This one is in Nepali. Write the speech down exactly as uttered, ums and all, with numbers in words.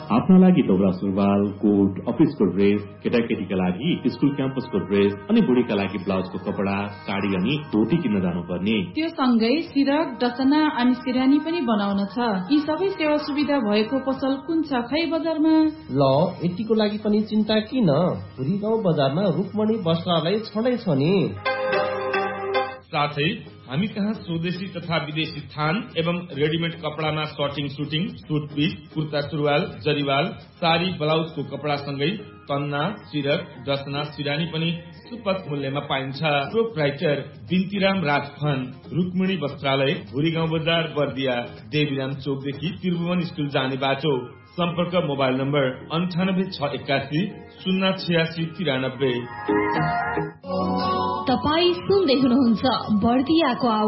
आफ्ना लागि दौरा सुरुवाल, कोट, अफिसको ड्रेस, केटाकेटीका लागि स्कुल क्याम्पसको ड्रेस अनि बुढीका लागि ब्लाउजको कपडा, साडी अनि धोती किन्न जानुपर्ने। त्यो सँगै सिरक, डसना अनि सिरानी पनि बनाउन छ। यी सबै सेवा सुविधा भएको पसल कुन छ खै बजारमा? ल यतिको लागि पनि चिन्ता किन? पुरी गाउँ बजारमा रुक्मणी वस्त्रालय छँदै छ नि। साथै हामी कहाँ स्वदेशी तथा विदेशी थान एवं readymade कपडामा shirting shooting, suit piece, kurta सुरुवाल, जरिवाल, साडी, ब्लाउजको कपडा सँगै तन्ना, सिरक, डसना, सिरानी पनि सुपथ मूल्यमा पाइन्छ। प्रोप्राइटर बिन्तीराम राजफन, रुक्मिणी वस्त्रालय, भुरी गाउँ बजार, बर्दिया, देवीराम चौकदेखि त्रिभुवन स्कुल जाने बाटो। सम्पर्क मोबाइल नम्बर अन्ठानब्बे छ एकासी शून्य छयासी तिरानब्बे। तपाई सुन्दै हुनुहुन्छ बर्दियाको